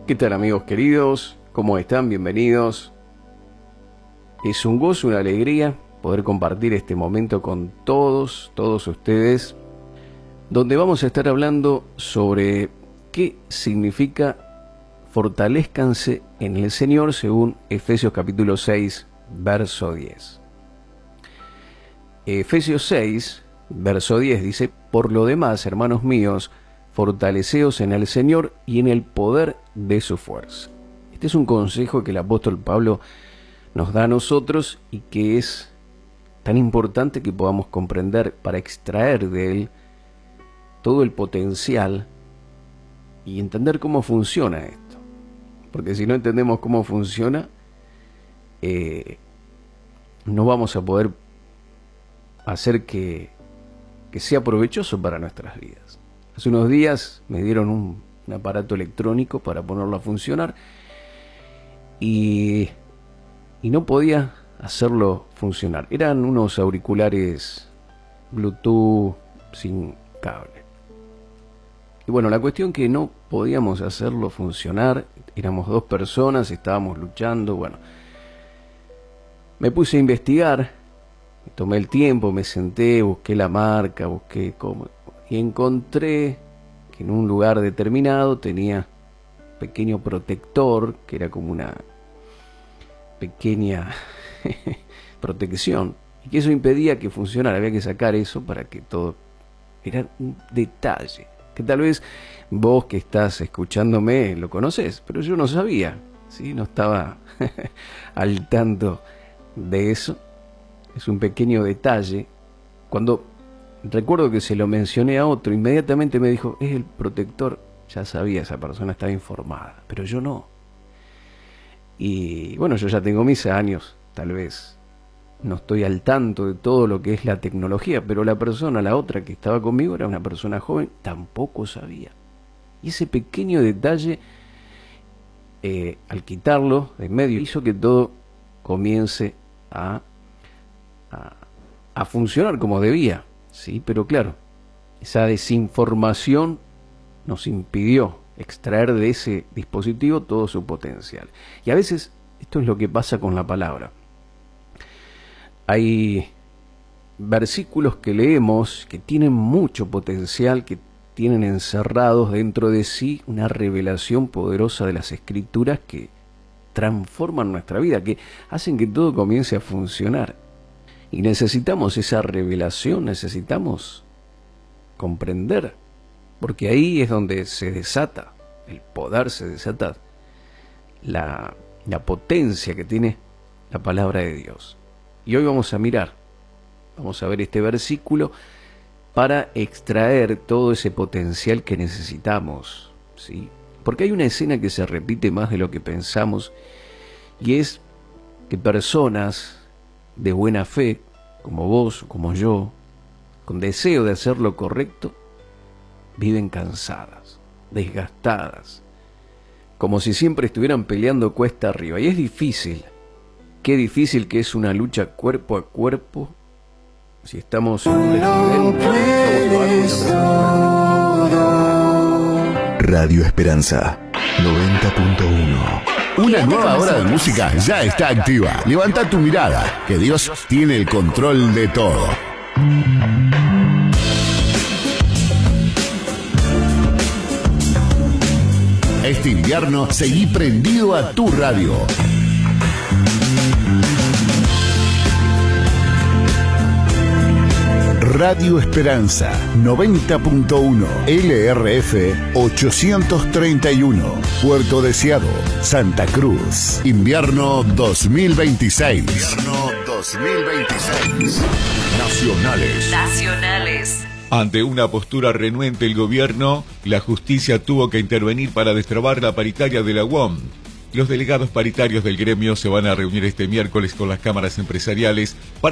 ¿Qué tal, amigos queridos? ¿Cómo están? Bienvenidos. Es un gozo, una alegría poder compartir este momento con todos ustedes, donde vamos a estar hablando sobre qué significa fortalezcanse en el Señor según Efesios capítulo 6, verso 10. Efesios 6, verso 10 dice: por lo demás, hermanos míos, fortaleceos en el Señor y en el poder de su fuerza. Este es un consejo que el apóstol Pablo nos da a nosotros y que es tan importante que podamos comprender para extraer de él todo el potencial y entender cómo funciona esto. Porque si no entendemos cómo funciona, no vamos a poder hacer que sea provechoso para nuestras vidas. Hace unos días me dieron un aparato electrónico para ponerlo a funcionar y no podía hacerlo funcionar. Eran unos auriculares Bluetooth sin cable. Y bueno, la cuestión que no podíamos hacerlo funcionar, éramos dos personas, estábamos luchando, bueno. Me puse a investigar, me tomé el tiempo, me senté, busqué la marca, busqué cómo, y encontré que en un lugar determinado tenía un pequeño protector, que era como una pequeña protección, y que eso impedía que funcionara. Había que sacar eso para que todo... Era un detalle que tal vez vos que estás escuchándome lo conocés, pero yo no sabía, ¿sí? No estaba al tanto de eso. Es un pequeño detalle. Cuando recuerdo que se lo mencioné a otro, inmediatamente me dijo: es el protector. Ya sabía, esa persona estaba informada, pero yo no. Y bueno, yo ya tengo mis años, tal vez no estoy al tanto de todo lo que es la tecnología, pero la persona, la otra que estaba conmigo, era una persona joven, tampoco sabía. Y ese pequeño detalle, al quitarlo de en medio, hizo que todo comience a funcionar como debía, ¿sí? Pero claro, esa desinformación nos impidió extraer de ese dispositivo todo su potencial. Y a veces esto es lo que pasa con la palabra. Hay versículos que leemos que tienen mucho potencial, que tienen encerrados dentro de sí una revelación poderosa de las Escrituras que transforman nuestra vida, que hacen que todo comience a funcionar. Y necesitamos esa revelación, necesitamos comprender, porque ahí es donde se desata el poder, se desata la potencia que tiene la palabra de Dios. Y hoy vamos a mirar, vamos a ver este versículo para extraer todo ese potencial que necesitamos, ¿sí? Porque hay una escena que se repite más de lo que pensamos, y es que personas de buena fe, como vos, como yo, con deseo de hacer lo correcto, viven cansadas, desgastadas, como si siempre estuvieran peleando cuesta arriba. Y es difícil, qué difícil que es una lucha cuerpo a cuerpo, si estamos en un desnivel. Radio Esperanza 90.1. Una nueva hora de música ya está activa. Levanta tu mirada, que Dios tiene el control de todo. Este invierno seguí prendido a tu radio. Radio Esperanza 90.1 LRF 831 Puerto Deseado, Santa Cruz. Invierno 2026. Invierno 2026. Nacionales. Ante una postura renuente del gobierno, la justicia tuvo que intervenir para destrabar la paritaria de la UOM. Los delegados paritarios del gremio se van a reunir este miércoles con las cámaras empresariales para